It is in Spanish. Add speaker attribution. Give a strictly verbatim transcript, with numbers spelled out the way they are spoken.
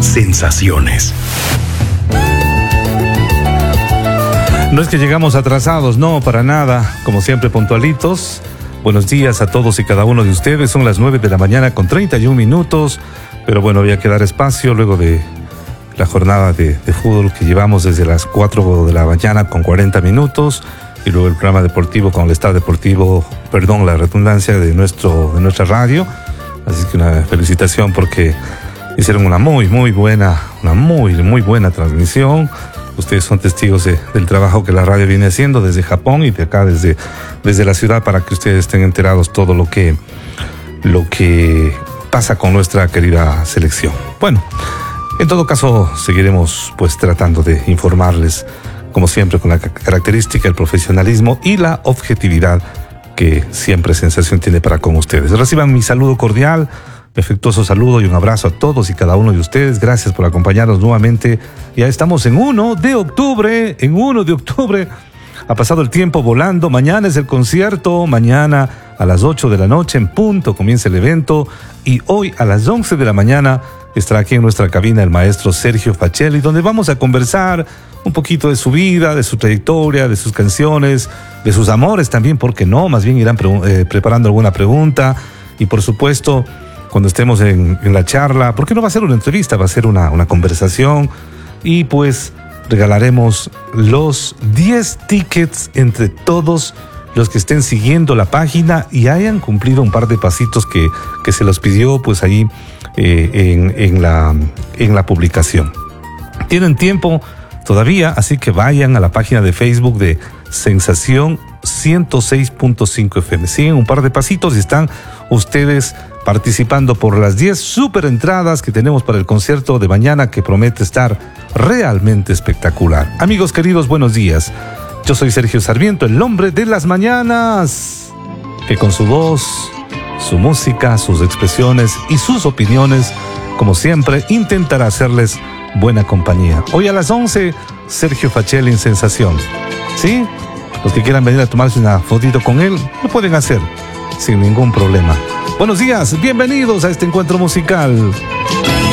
Speaker 1: Sensaciones.
Speaker 2: No es que llegamos atrasados, no, para nada. Como siempre, puntualitos. Buenos días a todos y cada uno de ustedes. Son las nueve de la mañana con treinta y un minutos. Pero bueno, había que dar espacio luego de la jornada de, de fútbol que llevamos desde las cuatro de la mañana con cuarenta minutos. Y luego el programa deportivo con el Estado Deportivo, perdón, la redundancia de, nuestro, de nuestra radio. Así que una felicitación porque hicieron una muy, muy buena, una muy, muy buena transmisión. Ustedes son testigos de, del trabajo que la radio viene haciendo desde Japón y de acá desde, desde la ciudad para que ustedes estén enterados todo lo que, lo que pasa con nuestra querida selección. Bueno, en todo caso seguiremos pues tratando de informarles como siempre con la característica, el profesionalismo y la objetividad que siempre Sensación tiene para con ustedes. Reciban mi saludo cordial, afectuoso saludo y un abrazo a todos y cada uno de ustedes. Gracias por acompañarnos nuevamente. Ya estamos en uno de octubre, en uno de octubre. Ha pasado el tiempo volando. Mañana es el concierto. Mañana a las ocho de la noche en punto comienza el evento. Y hoy a las once de la mañana estará aquí en nuestra cabina el maestro Sergio Facelli, donde vamos a conversar un poquito de su vida, de su trayectoria, de sus canciones, de sus amores también, ¿por qué no? Más bien irán pre- eh, preparando alguna pregunta. Y por supuesto, cuando estemos en, en la charla, porque no va a ser una entrevista, va a ser una, una conversación. Y pues regalaremos los diez tickets entre todos los que estén siguiendo la página y hayan cumplido un par de pasitos que, que se los pidió pues ahí eh, en, en, la, en la publicación. Tienen tiempo todavía, así que vayan a la página de Facebook de Sensación ciento seis punto cinco F M. Siguen un par de pasitos y están ustedes participando por las diez super entradas que tenemos para el concierto de mañana, que promete estar realmente espectacular. Amigos queridos, buenos días. Yo soy Sergio Sarmiento, el hombre de las mañanas, que con su voz, su música, sus expresiones y sus opiniones, como siempre, intentará hacerles buena compañía. Hoy a las once, Sergio Facelli en Sensación. ¿Sí? Los que quieran venir a tomarse una fotito con él, lo pueden hacer sin ningún problema. Buenos días, bienvenidos a este encuentro musical.